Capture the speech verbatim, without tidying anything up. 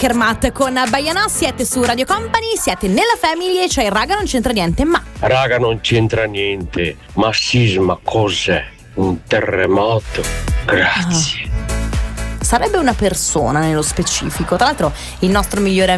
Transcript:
Kermat con Baiana, siete su Radio Company, siete nella Family e c'è il raga non c'entra niente, ma raga non c'entra niente, ma sisma cos'è? Un terremoto? Grazie. Ah. Sarebbe una persona nello specifico. Tra l'altro il nostro migliore